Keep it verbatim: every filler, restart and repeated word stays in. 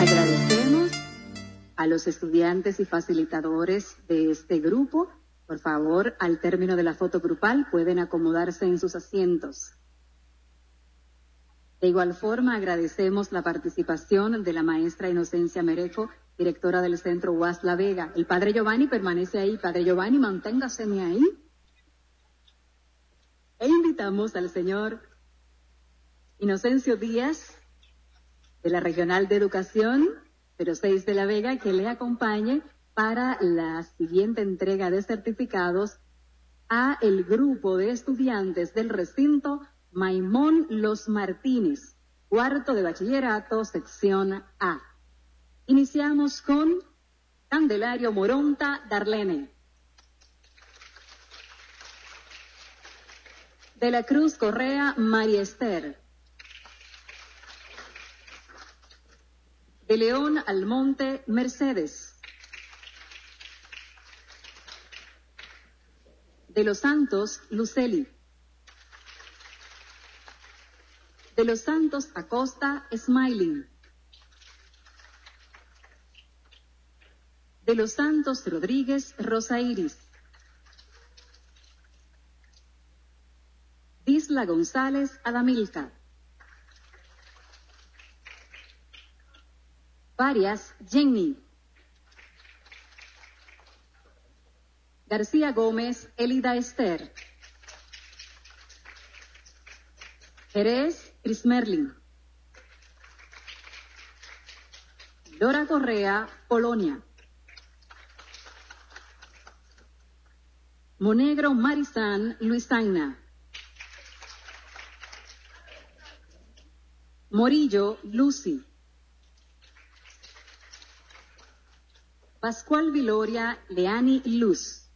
Agradecemos a los estudiantes y facilitadores de este grupo. Por favor, al término de la foto grupal pueden acomodarse en sus asientos. De igual forma, agradecemos la participación de la maestra Inocencia Merejo, directora del Centro U A S La Vega. El padre Giovanni permanece ahí. Padre Giovanni, manténgaseme ahí. E invitamos al señor Inocencio Díaz, de la Regional de Educación cero seis de La Vega, que le acompañe para la siguiente entrega de certificados a el grupo de estudiantes del recinto Maimón Los Martínez, cuarto de bachillerato, sección A. Iniciamos con Candelario Moronta Darlene. De la Cruz Correa, María Esther. De León Almonte, Mercedes. De Los Santos, Luceli. De Los Santos Acosta, Smiling. De Los Santos Rodríguez, Rosa Iris. Disla González, Adamilca. Varias, Jenny. García Gómez, Elida Esther. Jerez, Chris Merlin. Dora Correa, Polonia. Monegro Marizán, Luisaina. Morillo, Lucy. Pascual Viloria, Leani Luz.